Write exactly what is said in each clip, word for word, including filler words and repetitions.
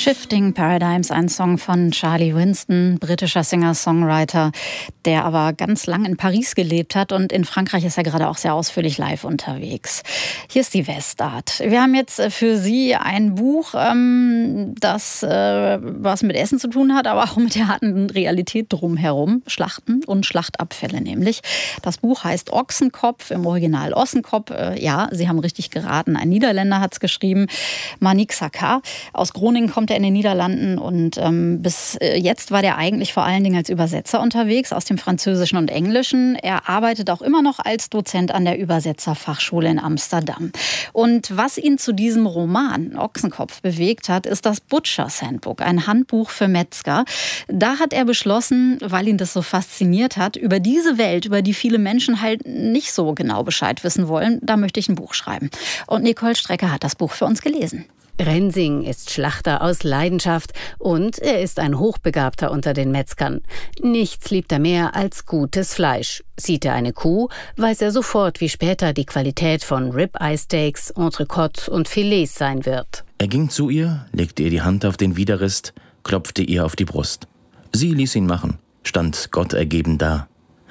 Shifting Paradigms, ein Song von Charlie Winston, britischer Singer-Songwriter, der aber ganz lang in Paris gelebt hat, und in Frankreich ist er gerade auch sehr ausführlich live unterwegs. Hier ist die Westart. Wir haben jetzt für Sie ein Buch, ähm, das äh, was mit Essen zu tun hat, aber auch mit der harten Realität drumherum. Schlachten und Schlachtabfälle nämlich. Das Buch heißt Ochsenkopf, im Original Ossenkopf. Äh, ja, Sie haben richtig geraten. Ein Niederländer hat es geschrieben. Manik Sarkar. Aus Groningen kommt er in den Niederlanden, und ähm, bis jetzt war der eigentlich vor allen Dingen als Übersetzer unterwegs aus dem Französischen und Englischen. Er arbeitet auch immer noch als Dozent an der Übersetzerfachschule in Amsterdam. Und was ihn zu diesem Roman Ochsenkopf bewegt hat, ist das Butcher's Handbook, ein Handbuch für Metzger. Da hat er beschlossen, weil ihn das so fasziniert hat, über diese Welt, über die viele Menschen halt nicht so genau Bescheid wissen wollen, da möchte ich ein Buch schreiben. Und Nicole Strecker hat das Buch für uns gelesen. Rensing ist Schlachter aus Leidenschaft und er ist ein Hochbegabter unter den Metzgern. Nichts liebt er mehr als gutes Fleisch. Sieht er eine Kuh, weiß er sofort, wie später die Qualität von Rib-Eye-Steaks, Entrecote und Filets sein wird. Er ging zu ihr, legte ihr die Hand auf den Widerrist, klopfte ihr auf die Brust. Sie ließ ihn machen, stand gottergeben da.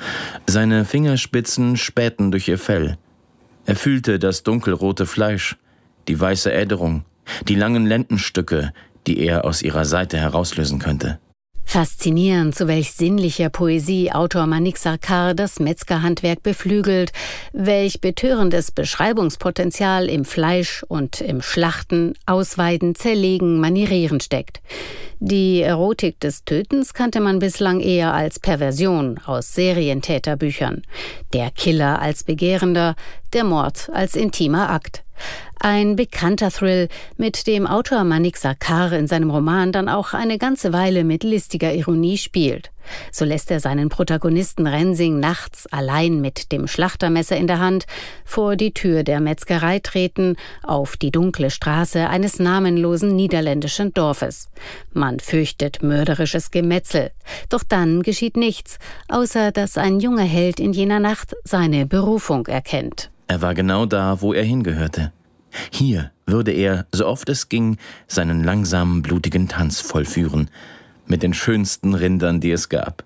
Seine Fingerspitzen spähten durch ihr Fell. Er fühlte das dunkelrote Fleisch, die weiße Äderung, die langen Lendenstücke, die er aus ihrer Seite herauslösen könnte. Faszinierend, zu welch sinnlicher Poesie Autor Manik Sarkar das Metzgerhandwerk beflügelt, welch betörendes Beschreibungspotenzial im Fleisch und im Schlachten, Ausweiden, Zerlegen, Manierieren steckt. Die Erotik des Tötens kannte man bislang eher als Perversion aus Serientäterbüchern. Der Killer als Begehrender, der Mord als intimer Akt. Ein bekannter Thrill, mit dem Autor Manik Sarkar in seinem Roman dann auch eine ganze Weile mit listiger Ironie spielt. So lässt er seinen Protagonisten Rensing nachts allein mit dem Schlachtermesser in der Hand vor die Tür der Metzgerei treten, auf die dunkle Straße eines namenlosen niederländischen Dorfes. Man fürchtet mörderisches Gemetzel. Doch dann geschieht nichts, außer dass ein junger Held in jener Nacht seine Berufung erkennt. Er war genau da, wo er hingehörte. Hier würde er, so oft es ging, seinen langsamen, blutigen Tanz vollführen, mit den schönsten Rindern, die es gab.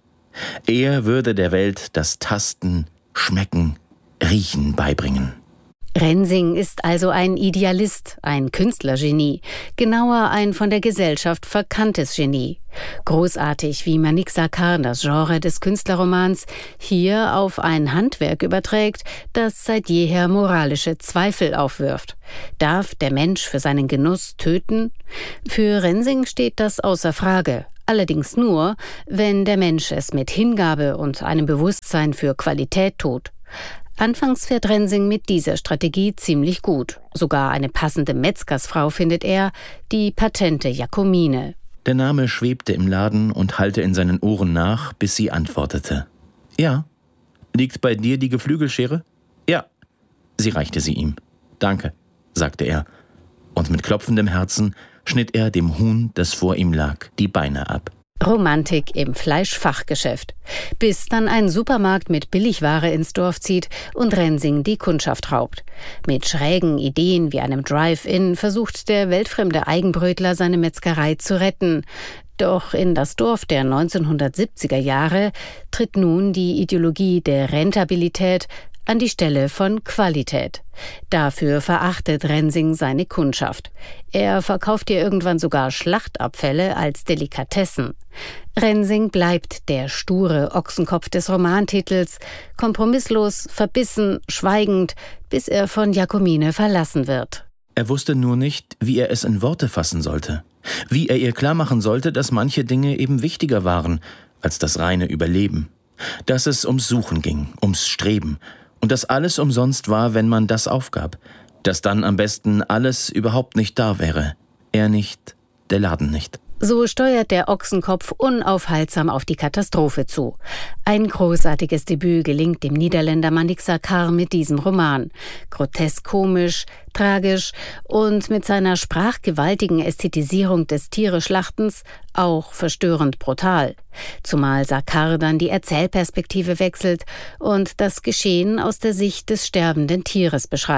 Er würde der Welt das Tasten, Schmecken, Riechen beibringen. Rensing ist also ein Idealist, ein Künstlergenie, genauer ein von der Gesellschaft verkanntes Genie. Großartig, wie Manik Sarkar das Genre des Künstlerromans hier auf ein Handwerk überträgt, das seit jeher moralische Zweifel aufwirft. Darf der Mensch für seinen Genuss töten? Für Rensing steht das außer Frage. Allerdings nur, wenn der Mensch es mit Hingabe und einem Bewusstsein für Qualität tut. Anfangs fährt Rensing mit dieser Strategie ziemlich gut. Sogar eine passende Metzgersfrau findet er, die patente Jacomine. Der Name schwebte im Laden und hallte in seinen Ohren nach, bis sie antwortete. Ja. Liegt bei dir die Geflügelschere? Ja. Sie reichte sie ihm. Danke, sagte er. Und mit klopfendem Herzen schnitt er dem Huhn, das vor ihm lag, die Beine ab. Romantik im Fleischfachgeschäft. Bis dann ein Supermarkt mit Billigware ins Dorf zieht und Rensing die Kundschaft raubt. Mit schrägen Ideen wie einem Drive-In versucht der weltfremde Eigenbrötler seine Metzgerei zu retten. Doch in das Dorf der neunzehnhundertsiebziger Jahre tritt nun die Ideologie der Rentabilität an die Stelle von Qualität. Dafür verachtet Rensing seine Kundschaft. Er verkauft ihr irgendwann sogar Schlachtabfälle als Delikatessen. Rensing bleibt der sture Ochsenkopf des Romantitels, kompromisslos, verbissen, schweigend, bis er von Jacomine verlassen wird. Er wusste nur nicht, wie er es in Worte fassen sollte. Wie er ihr klarmachen sollte, dass manche Dinge eben wichtiger waren als das reine Überleben. Dass es ums Suchen ging, ums Streben. Und dass alles umsonst war, wenn man das aufgab. Dass dann am besten alles überhaupt nicht da wäre. Er nicht, der Laden nicht. So steuert der Ochsenkopf unaufhaltsam auf die Katastrophe zu. Ein großartiges Debüt gelingt dem Niederländer Manik Sarkar mit diesem Roman. Grotesk komisch, tragisch und mit seiner sprachgewaltigen Ästhetisierung des Tiereschlachtens auch verstörend brutal. Zumal Sarkar dann die Erzählperspektive wechselt und das Geschehen aus der Sicht des sterbenden Tieres beschreibt.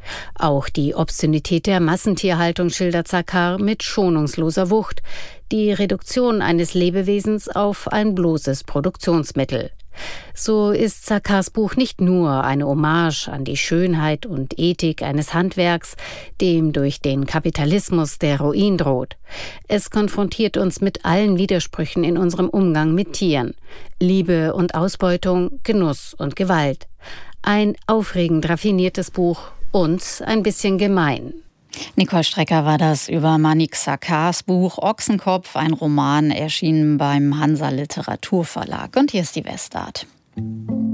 Auch die Obszönität der Massentierhaltung schildert Sarkar mit schonungsloser Wucht, die Reduktion eines Lebewesens auf ein bloßes Produktionsmittel. So ist Sarkars Buch nicht nur eine Hommage an die Schönheit und Ethik eines Handwerks, dem durch den Kapitalismus der Ruin droht. Es konfrontiert uns mit allen Widersprüchen in unserem Umgang mit Tieren. Liebe und Ausbeutung, Genuss und Gewalt. Ein aufregend raffiniertes Buch und ein bisschen gemein. Nicole Strecker war das über Manik Sarkars Buch Ochsenkopf, ein Roman, erschienen beim Hansa Literaturverlag. Und hier ist die Westart.